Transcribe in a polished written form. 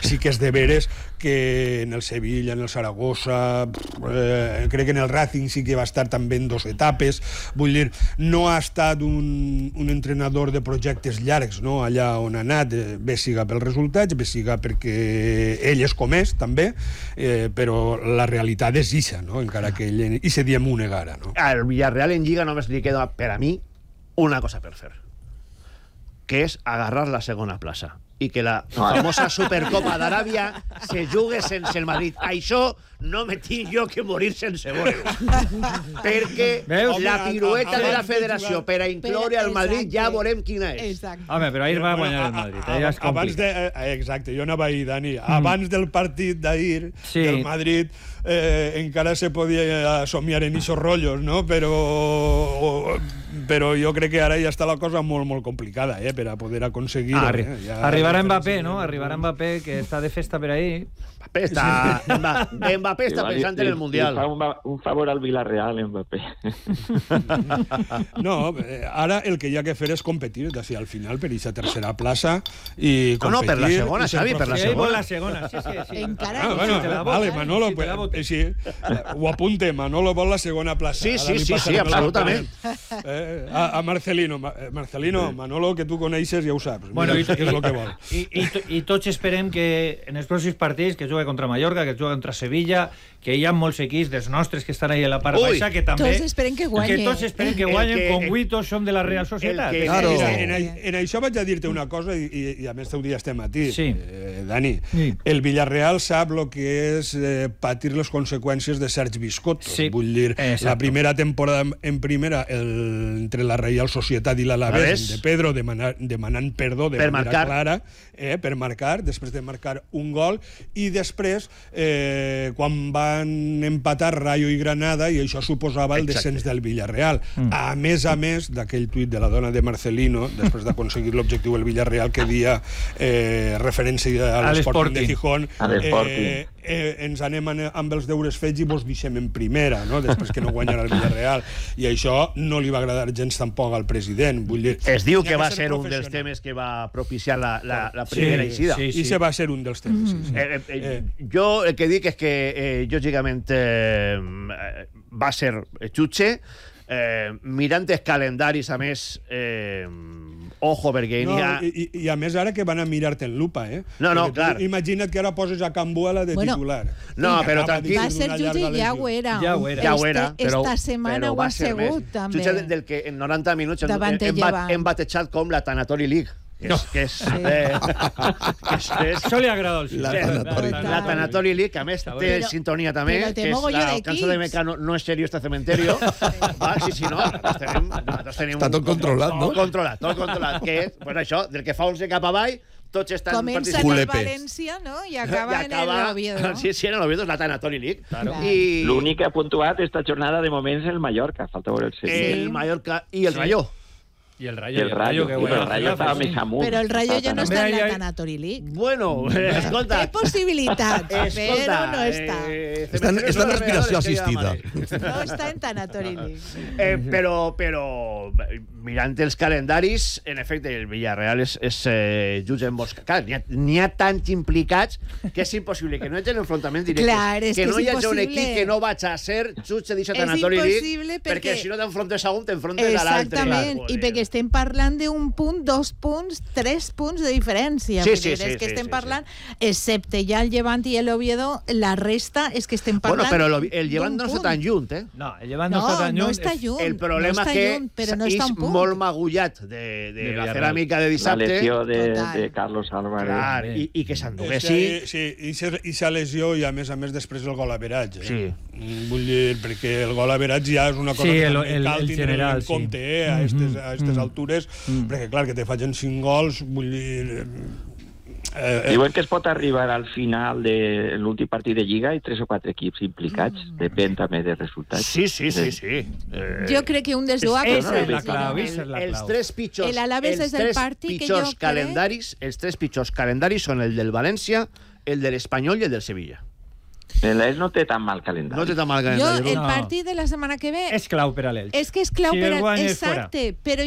sí que és de veres que en el Sevilla, en el Saragossa, crec que en el Racing sí que va estar també en 2 etapes. Vull dir, no ha estat un entrenador de projectes llargs, no? Allà on ha anat, bé siga pels resultats, bé siga perquè ell és com és, també, però la realitat és ixa, no? Encara que ell hi se diem una gara, no? Al Villarreal en Lliga només li queda, per a mi, una cosa per fer, que és agarrar la segona plaça i que la famosa Supercopa d'Aràbia se jugui sense el Madrid. Això no me tinc jo que morir sense veure-ho. Perquè la pirueta de la federació per a incloure al Madrid ja veurem quina és. Home, però ahir va guanyar el Madrid. Exacte, jo anava ahir, Dani. Abans del partit d'ahir, del Madrid, encara se podia somiar en eixos rotllos, no? Però jo crec que ara ja està la cosa molt, molt complicada, per a poder aconseguir... Arribarà Mbappé, no? Arribarà Mbappé, que està de festa per ahí. Mbappé està pensant en el Mundial. Fa un favor al Villarreal, Mbappé. No, ara el que hi ha que fer és competir, al final, per aquesta tercera plaça, i competir... No, per la segona, Xavi, per la segona. Sí. Encara vale, Manolo, ho apunte, Manolo vol la segona plaça. Sí, absolutament. A Marcelino, Manolo, que tu coneixes, ja ho saps. Bueno, és el que vol. I tots esperem que en els pròxims partits, que juga contra Mallorca, que juga contra Sevilla, que hi ha molts equips dels nostres que estan ahí a la part baixa, que també... Tots esperem que guanyen. Que tots esperem que guanyen, com avui tots som de la Real Societat. Claro. En això vaig a dir-te una cosa, i a més teu dia estem a ti, Dani. El Villarreal sap el que és patir les conseqüències de certs biscottos. Vull dir, la primera temporada en primera, entre la Real Societat i l'Alavés, de Pedro demanant perdó de manera clara, per marcar, després de marcar un gol, i després, quan van empatar Rayo i Granada, i això suposava el descens del Villarreal. A més d'aquell tuit de la dona de Marcelino, després d'aconseguir l'objectiu del Villarreal, que dia referència a l'Sporting de Gijón, ens anem amb els deures fets i vos deixem en primera, no? Després que no guanyarà el Villarreal. I això no li va agradar gens tampoc al president. Vull dir, es diu que va ser un dels temes que va propiciar la primera eixida. I se va ser un dels temes. Jo el que dic és que lògicament va ser jutge, mirant els calendaris, a més, ojo, perquè i a més ara que van a mirar-te en lupa, No, clar. Imagina't que ara poses a Cambuela de titular. No, però tranquil. Va ser jutge i ja ho era. Esta setmana ho ha sigut, també. Jutge del que en 90 minuts hem batejat com la Tanatori League. Això li agrada al la Tanatori League, que a més té sintonia també, que és la cançó de Mecano, no és serio este cementerio. Sí, no, està tot controlat, no? Tot controlat, que és, pues això, del que fa 11 cap avall, tots estan comença en el València, no? I acaba en el Oviedo. Sí, en el Oviedo és la Tanatori League. L'únic que ha puntuat esta jornada de moment és el Mallorca, falta veure el Sevilla. El Mallorca i el Rayo. Y el Rayo, que bueno. El Rayo estaba més amunt. Però el Rayo ja no està en la Tanatori League. Bueno, escolta. Té possibilitats, però no està. Està en respiració assistida. No està en Tanatori League. Però mirant els calendaris, en efecte, el Villarreal és jutge en molts... Clar, n'hi ha tants implicats que és impossible que no hi hagi enfrontament directe. Que no hi hagi un equip que no vaig a ser jutge d'aquesta Tanatori League, perquè si no t'enfrontes a un, t'enfrontes a l'altre. Exactament, i perquè estem parlant d'un punt, 2 punts, 3 punts de diferència. Sí. És que estem parlant, excepte ja el Llevant i l'Oviedo, la resta és que estem parlant... Bueno, però el Llevant no està tan junt, No, el Llevant no està tan junt. No està junt. El problema és que molt magullat de la ceràmica de dissabte. La lesió de Carlos Álvarez. I que s'enduguessi. Sí, i sa lesió, i a més després el gol average. Sí. Vull dir, perquè el gol average ja és una cosa que també cal tindre en compte a aquestes altures, perquè clar, que te facin 5 gols, vull dir... Diuen que es pot arribar al final de l'últim partit de Lliga i 3 o 4 equips implicats, depèn també dels resultats. Sí. Jo crec que un dels dos... Els 3 pitjors calendaris són el del València, el de l'Espanyol i el del Sevilla. L'Elx no té tan mal calendari. Jo, el partit de la setmana que ve... És clau per a l'Elx. És que és clau per a... Exacte, però